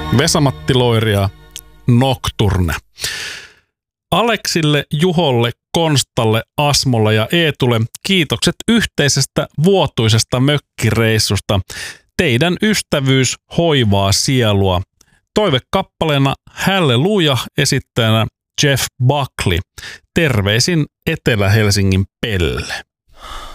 Vesa-Matti Loiri ja Nocturne. Aleksille, Juholle, Konstalle, Asmolle ja Eetulle kiitokset yhteisestä vuotuisesta mökkireissusta. Teidän ystävyys hoivaa sielua. Toivekappaleena Halleluja esittäjänä Jeff Buckley. Terveisin Etelä-Helsingin Pelle.